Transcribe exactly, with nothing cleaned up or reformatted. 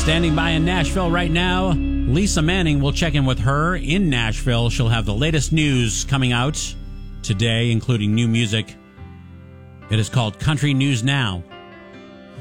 Standing by in Nashville right now, Lisa Manning. Will check in with her in Nashville. She'll have the latest news coming out today, including new music. It is called Country News Now.